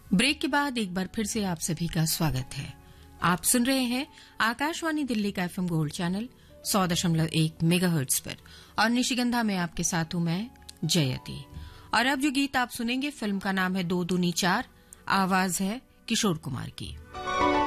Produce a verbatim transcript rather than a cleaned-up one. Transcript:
Break के बाद एक बार फिर से आप सभी का स्वागत है। आप सुन रहे हैं आकाशवाणी दिल्ली का एफएम गोल्ड चैनल सौ दशमलव एक मेगाहर्ट्ज पर और निशिगंधा में आपके साथ हूं मैं जयती। और अब जो गीत आप सुनेंगे फिल्म का नाम है दो दूनी चार, आवाज है किशोर कुमार की।